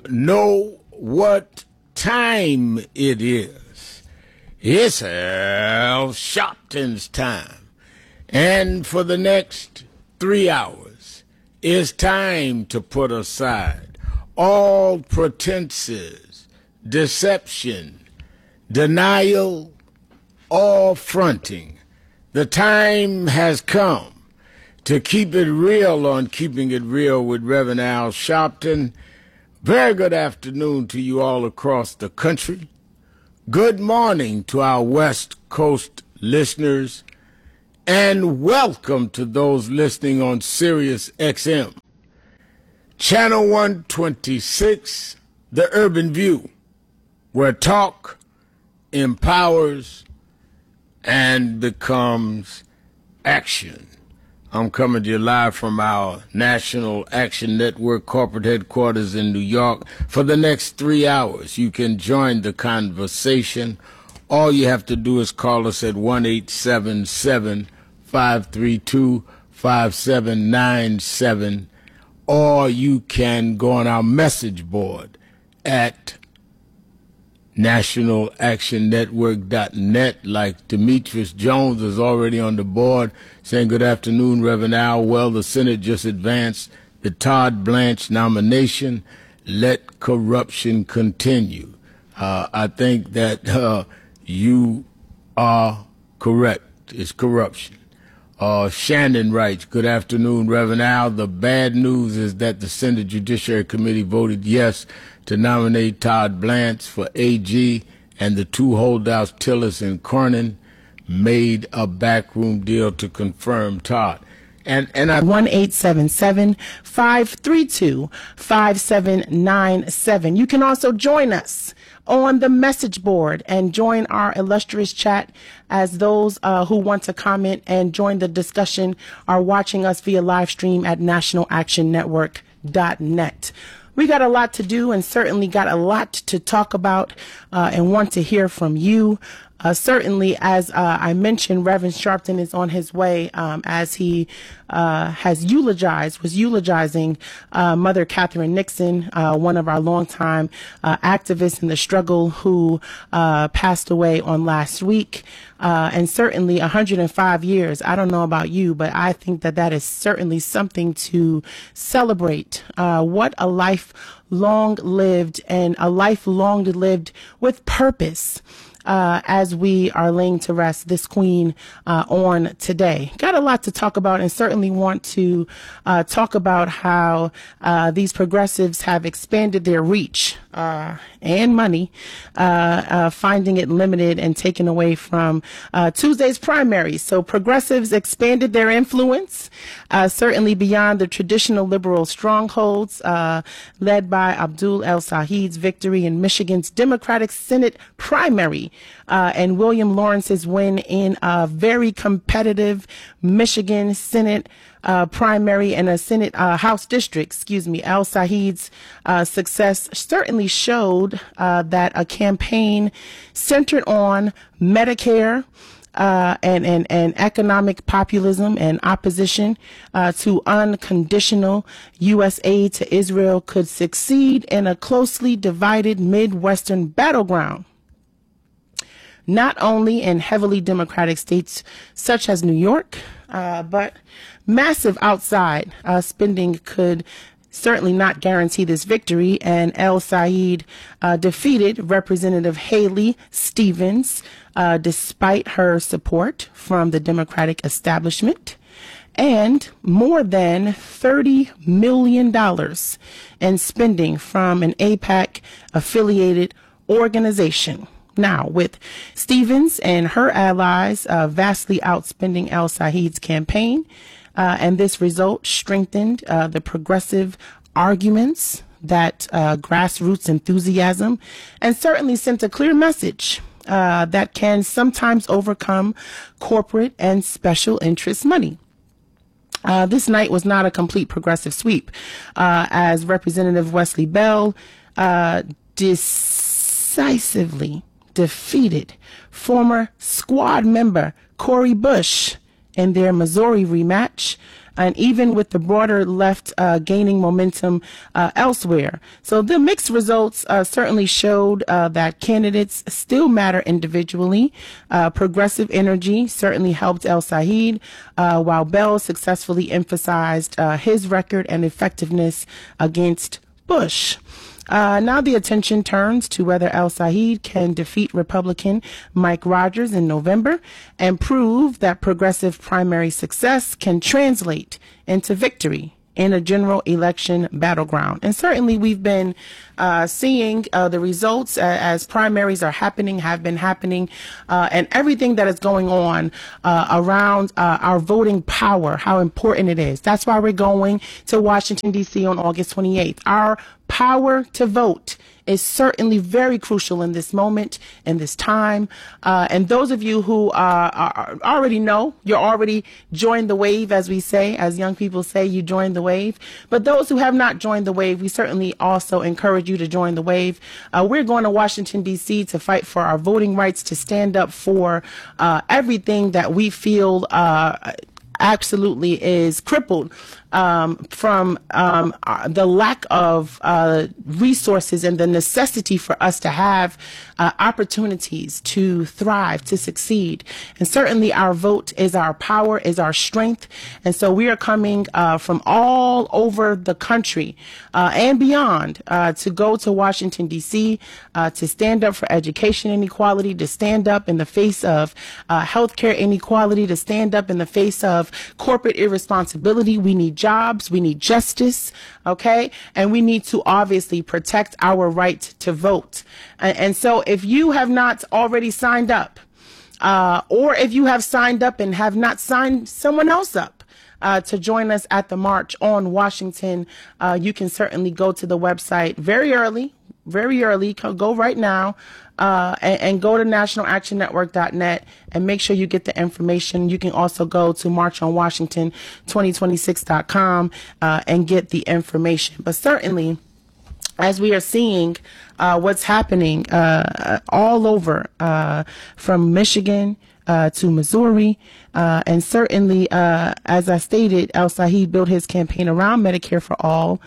know what time it is. It's Al Sharpton's time. And for the next 3 hours, it's time to put aside all pretenses, deception, denial, or fronting. The time has come to keep it real on Keeping It Real with Reverend Al Sharpton. Very good afternoon to you all across the country. Good morning to our West Coast listeners. And welcome to those listening on Sirius XM. Channel 126, The Urban View, where talk empowers and becomes action. I'm coming to you live from our National Action Network corporate headquarters in New York. For the next 3 hours, you can join the conversation. All you have to do is call us at 1-877-532-5797, or you can go on our message board at nationalactionnetwork.net. Like Demetrius Jones is already on the board saying, good afternoon, Reverend Al. Well, the Senate just advanced the Todd Blanche nomination. Let corruption continue. I think that you are correct. It's corruption. Shannon writes, good afternoon, Reverend Al. The bad news is that the Senate Judiciary Committee voted yes to nominate Todd Blanche for AG, and the two holdouts, Tillis and Cornyn, made a backroom deal to confirm Todd. And I 1-877-532-5797. You can also join us on the message board and join our illustrious chat, as those who want to comment and join the discussion are watching us via live stream at nationalactionnetwork.net. We got a lot to do and certainly got a lot to talk about and want to hear from you. Certainly, as I mentioned, Reverend Sharpton is on his way as he was eulogizing Mother Catherine Nixon, one of our longtime activists in the struggle, who passed away on last week. And certainly 105 years. I don't know about you, but I think that is certainly something to celebrate. What a life long lived, and a life long lived with purpose. As we are laying to rest this queen on today. Got a lot to talk about, and certainly want to talk about how these progressives have expanded their reach and money, finding it limited and taken away from Tuesday's primaries. So progressives expanded their influence, certainly beyond the traditional liberal strongholds, led by Abdul El-Said's victory in Michigan's Democratic Senate primary, and William Lawrence's win in a very competitive Michigan Senate primary and a Senate House district. El-Said's success certainly showed that a campaign centered on Medicare and economic populism and opposition to unconditional U.S. aid to Israel could succeed in a closely divided Midwestern battleground. Not only in heavily Democratic states such as New York, but massive outside spending could certainly not guarantee this victory, and El-Said defeated Representative Haley Stevens despite her support from the Democratic establishment, and more than $30 million in spending from an AIPAC affiliated organization. Now, with Stevens and her allies vastly outspending El-Said's campaign, and this result strengthened the progressive arguments, that grassroots enthusiasm, and certainly sent a clear message that can sometimes overcome corporate and special interest money. This night was not a complete progressive sweep, as Representative Wesley Bell decisively defeated former squad member Cori Bush in their Missouri rematch, and even with the broader left gaining momentum elsewhere. So the mixed results certainly showed that candidates still matter individually. Progressive Energy certainly helped El Said, while Bell successfully emphasized his record and effectiveness against Bush. Now the attention turns to whether El Said can defeat Republican Mike Rogers in November and prove that progressive primary success can translate into victory in a general election battleground. And certainly we've been seeing the results as primaries are happening, have been happening, and everything that is going on around our voting power, how important it is. That's why we're going to Washington, D.C. on August 28th. Our power to vote is certainly very crucial in this moment, in this time. And those of you who already know, you're already joined the wave, as we say, as young people say, you joined the wave. But those who have not joined the wave, we certainly also encourage you to join the wave. We're going to Washington, D.C. to fight for our voting rights, to stand up for everything that we feel absolutely is crippled from the lack of resources and the necessity for us to have opportunities to thrive, to succeed. And certainly our vote is our power, is our strength. And so we are coming from all over the country and beyond to go to Washington, D.C., to stand up for education inequality, to stand up in the face of healthcare inequality, to stand up in the face of corporate irresponsibility. We need jobs, we need justice, okay? And we need to obviously protect our right to vote. And so if you have not already signed up, or if you have signed up and have not signed someone else up, to join us at the March on Washington, you can certainly go to the website very early, go right now, and go to nationalactionnetwork.net and make sure you get the information. You can also go to marchonwashington2026.com and get the information. But certainly, as we are seeing what's happening all over, from Michigan to Missouri, and certainly, as I stated, El Said built his campaign around Medicare for All,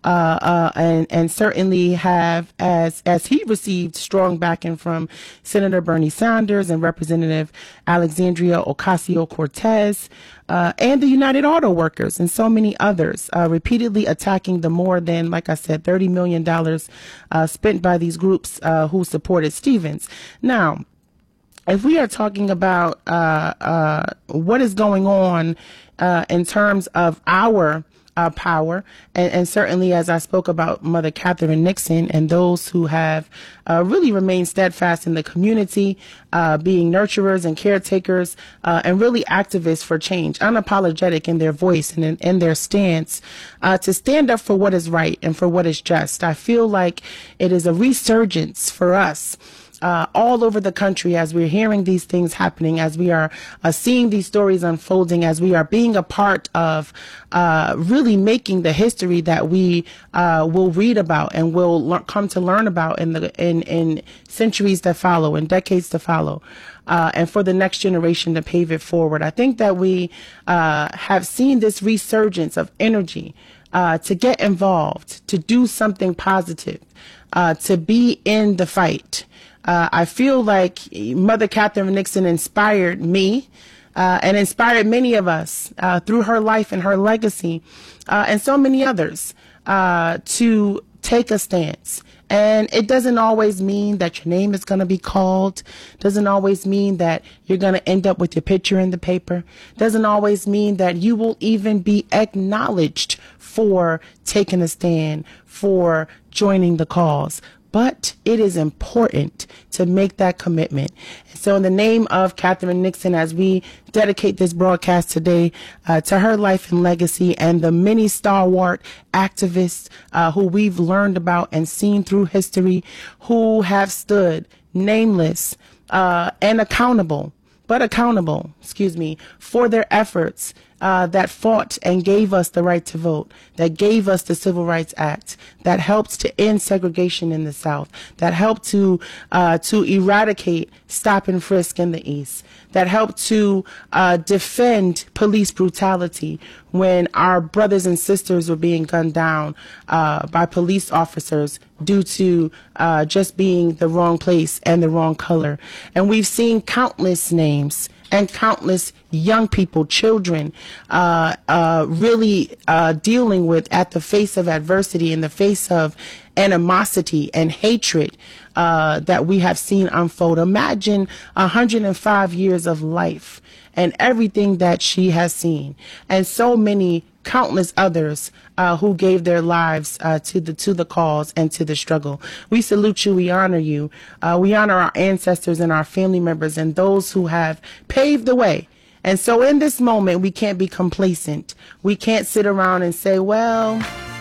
and certainly have, as he received strong backing from Senator Bernie Sanders and Representative Alexandria Ocasio-Cortez, and the United Auto Workers and so many others, repeatedly attacking the more than, like I said, $30 million spent by these groups who supported Stevens. Now, if we are talking about what is going on in terms of our power, and certainly as I spoke about Mother Catherine Nixon and those who have really remained steadfast in the community, being nurturers and caretakers, and really activists for change, unapologetic in their voice and in their stance, to stand up for what is right and for what is just. I feel like it is a resurgence for us all over the country as we're hearing these things happening, as we are seeing these stories unfolding, as we are being a part of really making the history that we will read about and will come to learn about in centuries that follow, in decades to follow, and for the next generation to pave it forward. I think that we have seen this resurgence of energy to get involved, to do something positive, to be in the fight. I feel like Mother Catherine Nixon inspired me and inspired many of us through her life and her legacy, and so many others, to take a stance. And it doesn't always mean that your name is going to be called. Doesn't always mean that you're going to end up with your picture in the paper. Doesn't always mean that you will even be acknowledged for taking a stand, for joining the cause. But it is important to make that commitment. So in the name of Catherine Nixon, as we dedicate this broadcast today to her life and legacy and the many stalwart activists who we've learned about and seen through history, who have stood nameless and accountable, for their efforts that fought and gave us the right to vote, that gave us the Civil Rights Act, that helped to end segregation in the South, that helped to eradicate stop and frisk in the East, that helped to defend police brutality when our brothers and sisters were being gunned down by police officers due to just being the wrong place and the wrong color. And we've seen countless names and countless young people, children, really dealing with, at the face of adversity, in the face of animosity and hatred that we have seen unfold. Imagine 105 years of life and everything that she has seen, and so many countless others who gave their lives to the cause and to the struggle. We salute you. We honor you. We honor our ancestors and our family members and those who have paved the way. And so in this moment, we can't be complacent. We can't sit around and say, well,